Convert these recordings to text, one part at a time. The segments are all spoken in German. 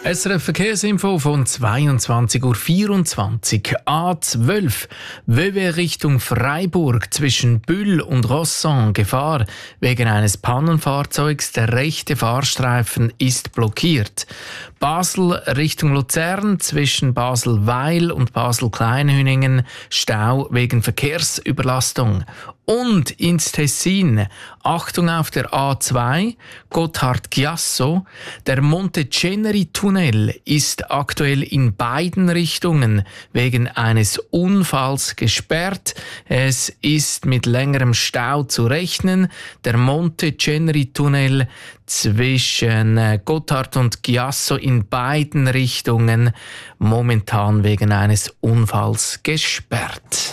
SRF Verkehrsinfo von 22.24 Uhr. A12 Vevey Richtung Freiburg zwischen Bühl und Rosson. Gefahr wegen eines Pannenfahrzeugs. Der rechte Fahrstreifen ist blockiert. Basel Richtung Luzern zwischen Basel-Weil und Basel-Kleinhüningen. Stau wegen Verkehrsüberlastung. Und ins Tessin. Achtung auf der A2 Gotthard-Chiasso. Der Monte-Ceneri-Tunnel ist aktuell in beiden Richtungen wegen eines Unfalls gesperrt. Es ist mit längerem Stau zu rechnen. Der Monte-Ceneri-Tunnel zwischen Gotthard und Chiasso in beiden Richtungen momentan wegen eines Unfalls gesperrt.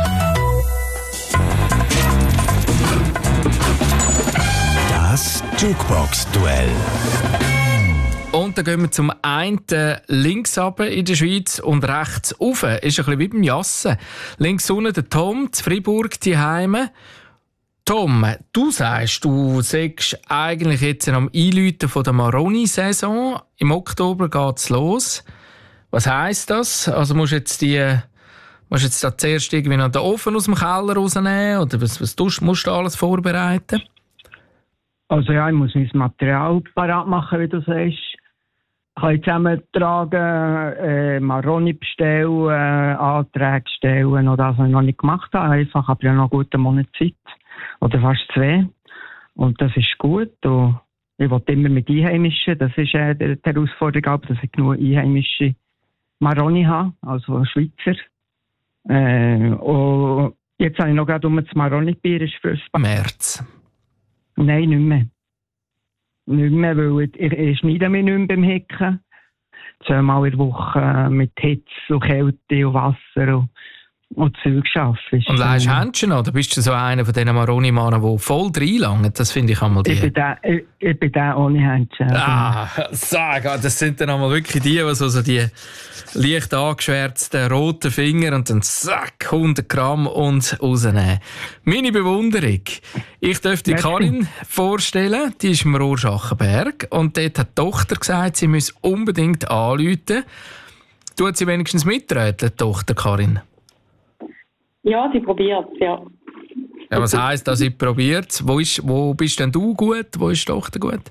Das Jukebox-Duell. Und dann gehen wir zum einen links runter in der Schweiz und rechts rauf. Ist ein bisschen wie beim Jassen. Links unten der Tom, zu Freiburg, die Heime. Tom, du sagst, du sagst eigentlich jetzt am Einläuten von der Maroni-Saison. Im Oktober geht es los. Was heisst das? Also musst du jetzt da zuerst irgendwie noch den Ofen aus dem Keller rausnehmen? Oder was musst du alles vorbereiten? Also ja, ich muss mein Material parat machen, wie du sagst. Ich kann zusammentragen, Maroni bestellen, Anträge stellen und das, was ich noch nicht gemacht habe. Einfach, aber ja noch einen guten Monat Zeit. Oder fast 2. Und das ist gut. Und ich will immer mit Einheimischen. Das ist die Herausforderung, dass ich genug einheimische Maroni habe, also Schweizer. Und jetzt habe ich noch gerade das Maroni-Bier, ist fürs März. Nein, nicht mehr. Nicht mehr, weil ich schneide mich nicht mehr beim Hecken. 2-mal in der Woche mit Hitze und Kälte und Wasser und Zeug arbeiten. Und leihst du Händchen oder bist du so einer von diesen Maroni-Mannen, die voll reinlangen? Das finde ich einmal die. Ich bin der ohne Händchen. Sag, das sind dann einmal wirklich die so die leicht angeschwärzten roten Finger und dann zack, 100 Gramm und rausnehmen. Meine Bewunderung. Ich darf die Karin vorstellen, die ist im Rorschachenberg und dort hat die Tochter gesagt, sie müsse unbedingt anrufen. Tut sie wenigstens mitreden, die Tochter Karin? Ja, sie probiert es, ja. Ja, was heisst, dass sie probiert? Wo bist denn du gut? Wo ist die Tochter gut?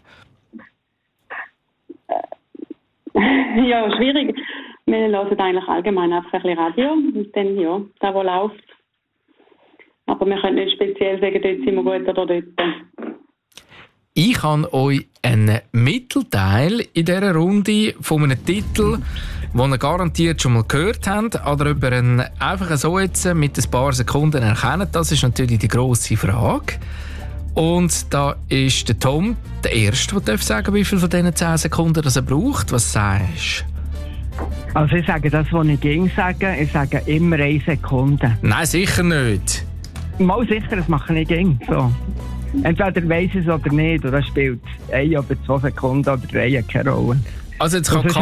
Ja, schwierig. Wir hören eigentlich allgemein einfach ein bisschen Radio und dann, ja, da wo läuft. Aber wir können nicht speziell sagen, dort sind wir gut oder dort. Ich kann euch einen Mittelteil in dieser Runde von einem Titel, den ihr garantiert schon mal gehört habt, oder ob ihr ihn einfach so jetzt mit ein paar Sekunden erkennt, das ist natürlich die grosse Frage. Und da ist der Tom der Erste, der sagen, wie viel von diesen 10 Sekunden er braucht. Was sagst du? Also ich sage das, was ich gegen sage. Ich sage immer 1 Sekunde. Nein, sicher nicht. Mal sicher, das mache ich gegen. So. Entweder weiss ich es oder nicht. Und das spielt 1 oder 2 Sekunden oder 3 keine Rolle. Also jetzt kann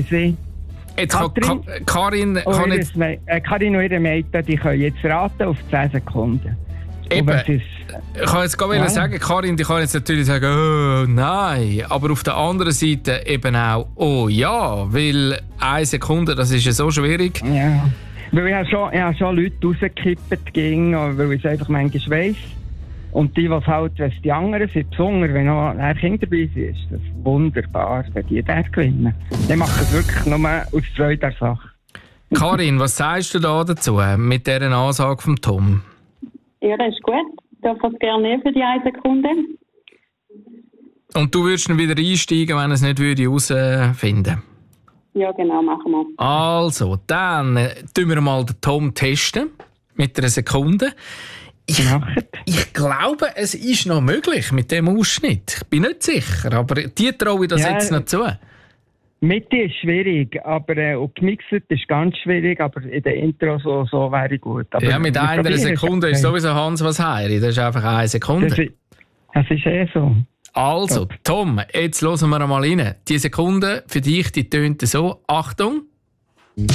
Karin und ihre Mädchen, die können jetzt raten auf 10 Sekunden. Eben. Ich kann jetzt gar sagen, Karin, die kann jetzt natürlich sagen, oh nein, aber auf der anderen Seite eben auch, oh ja, weil 1 Sekunde, das ist ja so schwierig. Ja, weil ich habe schon Leute rausgekippt, weil ich es einfach manchmal weiss. Und die, was halt, wenn es die anderen sind, besonders wenn noch ein Kind dabei ist, das ist wunderbar, wenn die das gewinnen. Die machen es wirklich nur aus Freude der Sache. Karin, was sagst du da dazu, mit dieser Ansage vom Tom? Ja, das ist gut. Ich darf es gerne nehmen für die 1 Sekunde. Und du würdest dann wieder einsteigen, wenn er es nicht herausfinden würde? Ja, genau, machen wir. Also, dann testen wir mal den Tom testen mit 1 Sekunde. Ich glaube, es ist noch möglich mit dem Ausschnitt. Ich bin nicht sicher, aber die traue ich das jetzt noch zu. Mitte ist schwierig, aber und gemixt ist ganz schwierig, aber in der Intro so wäre gut. Aber ja, mit 1 Sekunde ist sowieso Hans was heiri. Das ist einfach 1 Sekunde. Das ist so. Also, Tom, jetzt hören wir mal rein. Die Sekunde für dich, die tönt so. Achtung!